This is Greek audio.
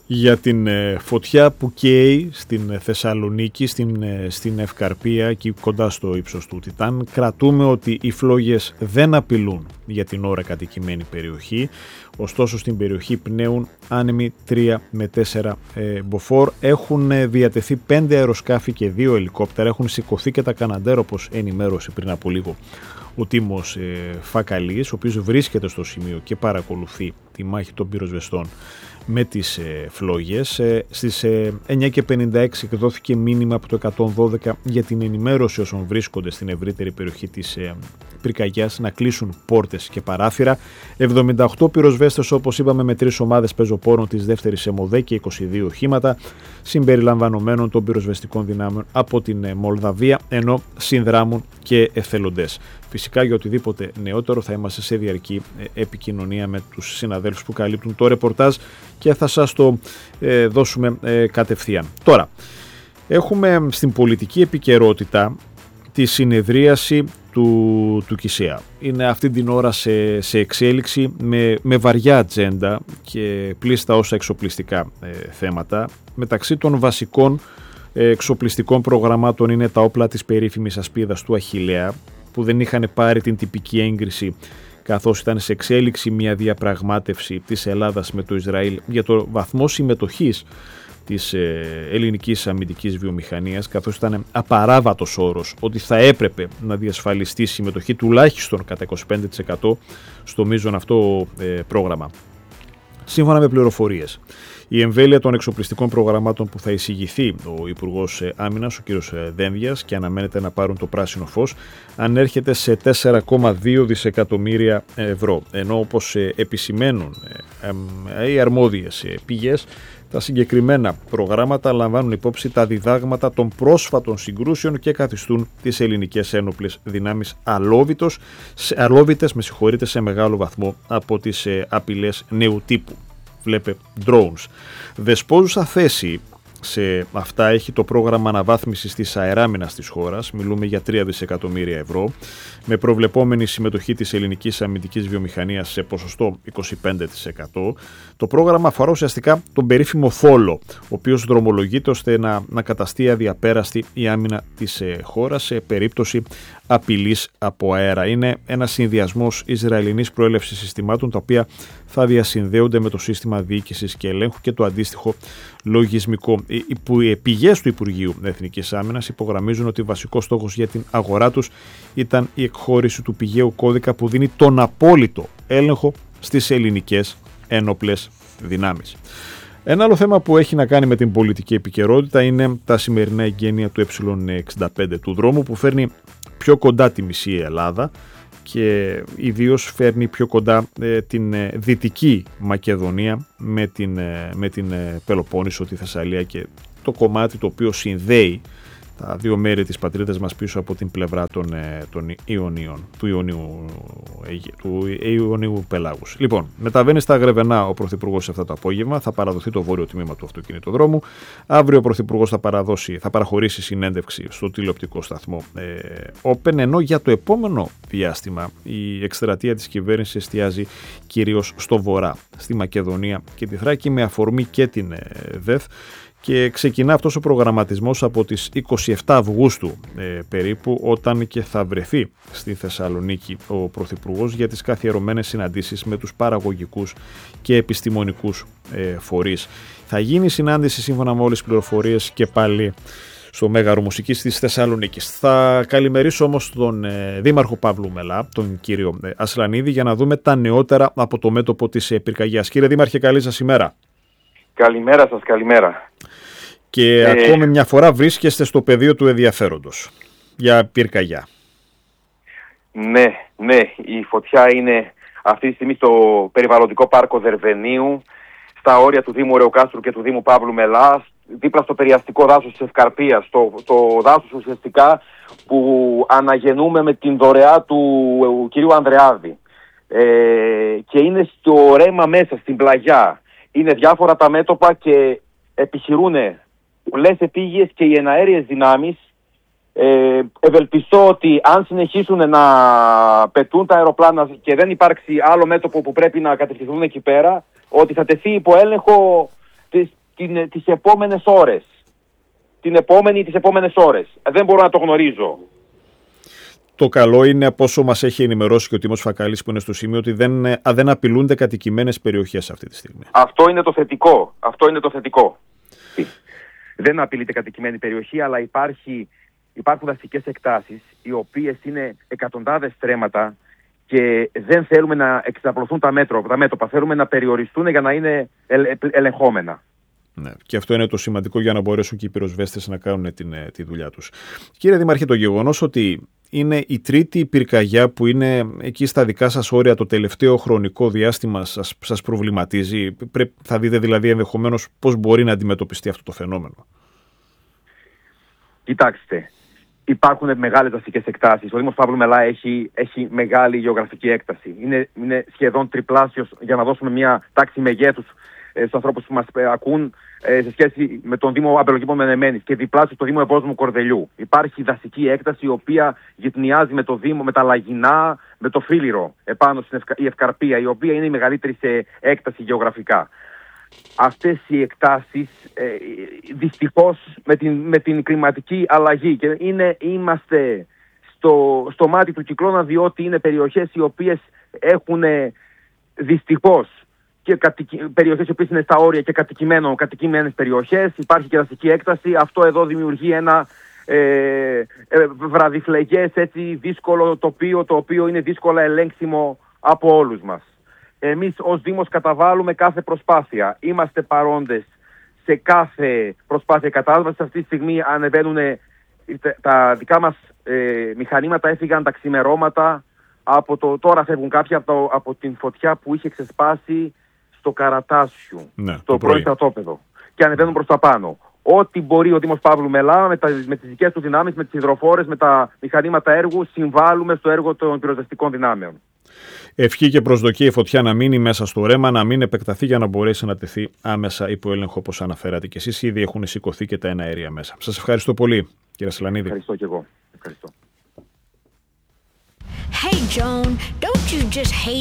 για την φωτιά που καίει στην Θεσσαλονίκη, στην Ευκαρπία, εκεί κοντά στο ύψος του Τιτάν. Κρατούμε ότι οι φλόγες δεν απειλούν για την ώρα κατοικημένη περιοχή, ωστόσο στην περιοχή πνέουν άνεμοι 3 με 4 μποφόρ. Έχουν διατεθεί 5 αεροσκάφη και 2 ελικόπτερα, έχουν σηκωθεί και τα Καναντέρ, όπως ενημέρωσε πριν από λίγο ο Τίμος Φακαλής, ο οποίος βρίσκεται στο σημείο και παρακολουθεί τη μάχη των πυροσβεστών με τις φλόγες. Στις 9:56 εκδόθηκε μήνυμα από το 112 για την ενημέρωση όσων βρίσκονται στην ευρύτερη περιοχή της πυρκαγιάς να κλείσουν πόρτες και παράθυρα. 78 πυροσβέστες, όπως είπαμε, με 3 ομάδες πεζοπόρων της δεύτερης ΕΜΟΔΕ και 22 οχήματα συμπεριλαμβανομένων των πυροσβεστικών δυνάμεων από την Μολδαβία, ενώ συνδράμουν και εθελοντές. Φυσικά, για οτιδήποτε νεότερο θα είμαστε σε διαρκή επικοινωνία με τους συναδέλφους που καλύπτουν το ρεπορτάζ και θα σας το δώσουμε κατευθείαν. Τώρα, έχουμε στην πολιτική επικαιρότητα τη συνεδρίαση του ΚΙΣΕΑ. Είναι αυτή την ώρα σε εξέλιξη με βαριά ατζέντα και πλήστα όσα εξοπλιστικά θέματα. Μεταξύ των βασικών εξοπλιστικών προγραμμάτων είναι τα όπλα της περίφημης ασπίδας του Αχιλλέα, που δεν είχαν πάρει την τυπική έγκριση καθώς ήταν σε εξέλιξη μια διαπραγμάτευση της Ελλάδας με το Ισραήλ για το βαθμό συμμετοχής της ελληνικής αμυντικής βιομηχανίας, καθώς ήταν απαράβατος όρος ότι θα έπρεπε να διασφαλιστεί συμμετοχή τουλάχιστον κατά 25% στο μείζον αυτό πρόγραμμα. Σύμφωνα με πληροφορίες, η εμβέλεια των εξοπλιστικών προγραμμάτων που θα εισηγηθεί ο Υπουργός Άμυνας, ο κ. Δένδιας, και αναμένεται να πάρουν το πράσινο φως, ανέρχεται σε 4,2 δισεκατομμύρια ευρώ. Ενώ, όπως επισημαίνουν οι αρμόδιες πηγές, τα συγκεκριμένα προγράμματα λαμβάνουν υπόψη τα διδάγματα των πρόσφατων συγκρούσεων και καθιστούν τις ελληνικές ένοπλες δυνάμεις αλόβητες σε μεγάλο βαθμό από τις απειλές νέου τύπου. Βλέπε drones. Δεσπόζουσα θέση σε αυτά έχει το πρόγραμμα αναβάθμισης της αεράμινας της χώρας, μιλούμε για 3 δισεκατομμύρια ευρώ, με προβλεπόμενη συμμετοχή της ελληνικής αμυντικής βιομηχανίας σε ποσοστό 25%. Το πρόγραμμα αφορά ουσιαστικά τον περίφημο φόλο, ο οποίος δρομολογείται ώστε να καταστεί αδιαπέραστη η άμυνα της χώρας σε περίπτωση απειλής από αέρα. Είναι ένας συνδυασμός Ισραηλινής προέλευσης συστημάτων, τα οποία θα διασυνδέονται με το σύστημα διοίκησης και ελέγχου και το αντίστοιχο λογισμικό. Οι πηγές του Υπουργείου Εθνικής Άμυνας υπογραμμίζουν ότι βασικός στόχος για την αγορά τους ήταν η εκχώρηση του πηγαίου κώδικα που δίνει τον απόλυτο έλεγχο στις ελληνικές ένοπλες δυνάμεις. Ένα άλλο θέμα που έχει να κάνει με την πολιτική επικαιρότητα είναι τα σημερινά εγγένεια του Ε65 του δρόμου, που φέρνει πιο κοντά τη μισή Ελλάδα και ιδίως φέρνει πιο κοντά την Δυτική Μακεδονία με την Πελοπόννησο, τη Θεσσαλία και το κομμάτι το οποίο συνδέει τα δύο μέρη της πατρίδας μας πίσω από την πλευρά των Ιωνίων, του Ιωνίου Πελάγους. Λοιπόν, μεταβαίνει στα Γρεβενά ο Πρωθυπουργός αυτό το απόγευμα, θα παραδοθεί το βόρειο τμήμα του αυτοκινητοδρόμου. Αύριο ο Πρωθυπουργός θα παραχωρήσει συνέντευξη στο τηλεοπτικό σταθμό Open, ενώ για το επόμενο διάστημα η εκστρατεία της κυβέρνησης εστιάζει κυρίως στο βορρά, στη Μακεδονία και τη Θράκη, με αφορμή και την ΔΕΘ. Και ξεκινά αυτός ο προγραμματισμός από τις 27 Αυγούστου περίπου, όταν και θα βρεθεί στη Θεσσαλονίκη ο Πρωθυπουργός για τις καθιερωμένες συναντήσεις με τους παραγωγικούς και επιστημονικούς φορείς. Θα γίνει συνάντηση, σύμφωνα με όλες τις πληροφορίες, και πάλι στο Μέγαρο Μουσικής της Θεσσαλονίκης. Θα καλημερίσω όμως τον Δήμαρχο Παύλου Μελά, τον κύριο Ασλανίδη, για να δούμε τα νεότερα από το μέτωπο της πυρκαγιάς. Κύριε Δήμαρχε, καλή σας ημέρα. Καλημέρα σας, καλημέρα. Και ακόμη μια φορά βρίσκεστε στο πεδίο του ενδιαφέροντος για πυρκαγιά. Ναι, η φωτιά είναι αυτή τη στιγμή στο περιβαλλοντικό πάρκο Δερβενίου, στα όρια του Δήμου Ρεοκάστρου και του Δήμου Παύλου Μελά, δίπλα στο περιαστικό δάσος της Ευκαρπίας, το δάσος ουσιαστικά που αναγεννούμε με την δωρεά του κυρίου Ανδρεάδη. Και είναι στο ρέμα μέσα, στην πλαγιά. Είναι διάφορα τα μέτωπα και επιχειρούν πολλές επίγειες και οι εναέριες δυνάμεις. Ευελπιστώ ότι αν συνεχίσουν να πετούν τα αεροπλάνα και δεν υπάρξει άλλο μέτωπο που πρέπει να κατευθυνθούν εκεί πέρα, ότι θα τεθεί υπό έλεγχο τις επόμενες ώρες. Τις επόμενες ώρες. Δεν μπορώ να το γνωρίζω. Το καλό είναι, από όσο μας έχει ενημερώσει και ο Τίμος Φακάλης που είναι στο σημείο, ότι δεν απειλούνται κατοικημένες περιοχές αυτή τη στιγμή. Αυτό είναι το θετικό. Δεν απειλείται κατοικημένη περιοχή, αλλά υπάρχουν δασικές εκτάσεις, οι οποίες είναι εκατοντάδες στρέμματα και δεν θέλουμε να εξαπλωθούν τα μέτωπα. Θέλουμε να περιοριστούν για να είναι ελεγχόμενα. Ναι, και αυτό είναι το σημαντικό για να μπορέσουν και οι πυροσβέστες να κάνουν τη δουλειά τους. Κύριε Δήμαρχε, το γεγονός ότι είναι η τρίτη πυρκαγιά που είναι εκεί στα δικά σας όρια το τελευταίο χρονικό διάστημα σας προβληματίζει? Θα δείτε δηλαδή ενδεχομένως πώς μπορεί να αντιμετωπιστεί αυτό το φαινόμενο? Κοιτάξτε, υπάρχουν μεγάλες δασικές εκτάσεις. Ο Δήμος Παύλου Μελά έχει μεγάλη γεωγραφική έκταση. Είναι σχεδόν τριπλάσιος, για να δώσουμε μια τάξη μεγέθους στους ανθρώπους που μας ακούν, σε σχέση με τον Δήμο Αμπελοκήπων Μενεμένης, και διπλάσιο στο Δήμο Ευόσμου Κορδελιού. Υπάρχει δασική έκταση η οποία γυτνιάζει με το Δήμο, με τα Λαγινά, με το Φίλιρο επάνω στην Ευκαρπία, η οποία είναι η μεγαλύτερη σε έκταση γεωγραφικά. Αυτές οι εκτάσεις δυστυχώς με την κλιματική αλλαγή, και είμαστε στο μάτι του κυκλώνα, διότι είναι περιοχές οι οποίες έχουν δυστυχώς και περιοχές οι οποίες είναι στα όρια και κατοικημένες περιοχές. Υπάρχει και δασική έκταση. Αυτό εδώ δημιουργεί ένα βραδιφλεγές, έτσι δύσκολο τοπίο, το οποίο είναι δύσκολα ελέγξιμο από όλους μας. Εμείς ως Δήμος καταβάλουμε κάθε προσπάθεια. Είμαστε παρόντες σε κάθε προσπάθεια κατάσβασης. Αυτή τη στιγμή ανεβαίνουν τα δικά μας μηχανήματα, έφυγαν τα ξημερώματα. Τώρα φεύγουν κάποια από την φωτιά που είχε ξεσπάσει στο Καρατάσιου, στο πρώην στρατόπεδο, και ανεβαίνουν προς τα πάνω. Ό,τι μπορεί ο Δήμος Παύλου Μελά με τις δικές του δυνάμεις, με τις υδροφόρες, με τα μηχανήματα έργου, συμβάλλουμε στο έργο των πυροσβεστικών δυνάμεων. Ευχή και προσδοκία η φωτιά να μείνει μέσα στο ρέμα, να μην επεκταθεί, για να μπορέσει να τεθεί άμεσα υπό έλεγχο, όπως αναφέρατε και εσείς. Ήδη έχουν σηκωθεί και τα εναέρια μέσα. Σας ευχαριστώ πολύ, κύριε Σελανίδη. Ευχαριστώ και εγώ. Ευχαριστώ. Hey Joan, don't you just hate